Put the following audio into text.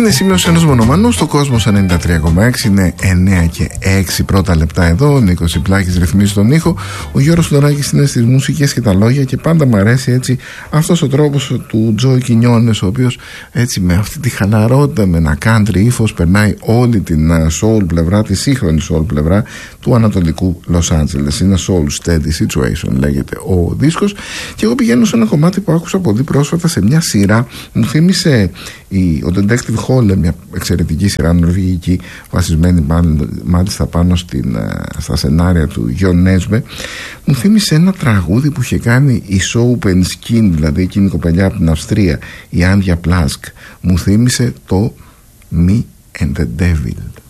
Είναι σημείωση ενός μονομανού στο Κόσμος 93,6. Είναι 9 και 6 πρώτα λεπτά εδώ. Ο Νίκος Ιπλάκης ρυθμίζει τον ήχο. Ο Γιώργος Τουράκης είναι στις μουσικές και τα λόγια. Και πάντα μου αρέσει έτσι αυτός ο τρόπος του Τζο Κινιόνες, ο οποίος έτσι με αυτή τη χαλαρότητα, με ένα country ύφος, περνάει όλη την soul πλευρά, τη σύγχρονη soul πλευρά του ανατολικού Los Angeles. Είναι Soul Steady Situation λέγεται ο δίσκος. Και εγώ πηγαίνω σε ένα κομμάτι που άκουσα πολύ πρόσφατα σε μια σειρά. Μου θύμισε ο Detective Hall, μια εξαιρετική σειρά νορβηγική, βασισμένη μάλιστα πάνω στα σενάρια του Γιον Νέσμπε. Μου θύμισε ένα τραγούδι που είχε κάνει η Soap and Skin, δηλαδή εκείνη η κοπελιά από την Αυστρία, η Άντια Πλάσκ. Μου θύμισε το Me and the Devil.